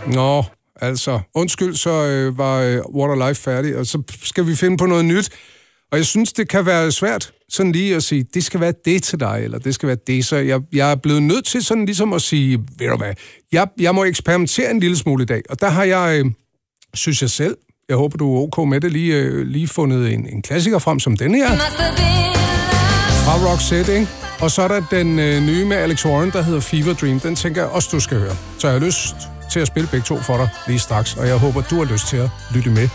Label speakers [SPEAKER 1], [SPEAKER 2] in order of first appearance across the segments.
[SPEAKER 1] Nå, altså, undskyld, så var Water Life færdig, og så skal vi finde på noget nyt. Og jeg synes, det kan være svært sådan lige at sige, det skal være det til dig, eller det skal være det. Så jeg er blevet nødt til sådan ligesom at sige, ved du hvad, jeg må eksperimentere en lille smule i dag. Og der har jeg, synes jeg selv, jeg håber, du er ok med det, lige fundet en klassiker frem som den her. Fra Roxette, ikke? Og så er der den nye med Alex Warren, der hedder Fever Dream. Den tænker jeg også, du skal høre. Så jeg har lyst til at spille begge to for dig lige straks, og jeg håber, du har lyst til at lytte med.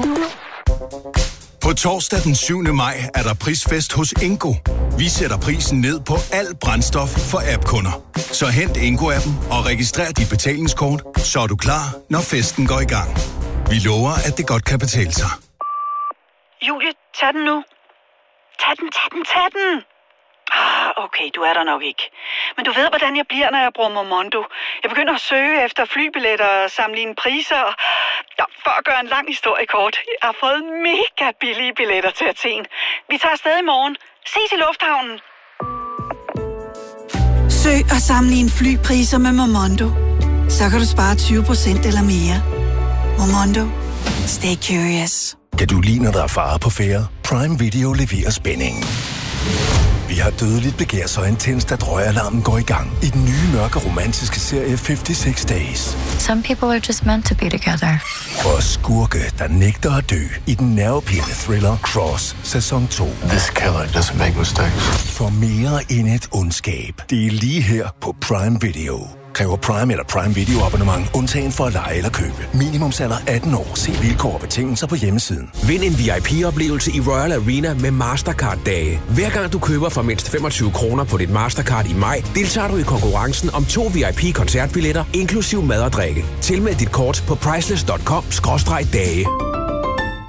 [SPEAKER 2] På torsdag den 7. maj er der prisfest hos Ingo. Vi sætter prisen ned på alt brændstof for app-kunder. Så hent Ingo-appen og registrer dit betalingskort, så er du klar, når festen går i gang. Vi lover, at det godt kan betale sig.
[SPEAKER 3] Julie, tag den nu. Tag den. Okay, du er der nok ikke. Men du ved, hvordan jeg bliver, når jeg bruger Momondo. Jeg begynder at søge efter flybilletter og sammenligne priser. For at gøre en lang historie kort. Jeg har fået mega billige billetter til Athen. Vi tager afsted i morgen. Ses i lufthavnen.
[SPEAKER 4] Søg og sammenligne flypriser med Momondo. Så kan du spare 20% eller mere. Momondo. Stay curious.
[SPEAKER 5] Kan du lide, når der er fare på færde? Prime Video leverer spændingen. Vi har dødeligt begær så intens, at røgalarmen går i gang i den nye mørke romantiske serie 56 Days.
[SPEAKER 6] Some people are just meant to be together.
[SPEAKER 5] Og skurke, der nægter at dø i den nervepirrende thriller Cross sæson 2.
[SPEAKER 7] This killer doesn't make mistakes.
[SPEAKER 5] For mere end et ondskab. Det er lige her på Prime Video. Kræver Prime eller Prime Video abonnement undtagen for at lege eller købe. Minimumsalder 18 år. Se vilkår og betingelser på hjemmesiden.
[SPEAKER 8] Vind en VIP-oplevelse i Royal Arena med Mastercard-dage. Hver gang du køber for mindst 25 kroner på dit Mastercard i maj, deltager du i konkurrencen om 2 VIP-koncertbilletter, inklusiv mad og drikke. Tilmeld dit kort på priceless.com/dage.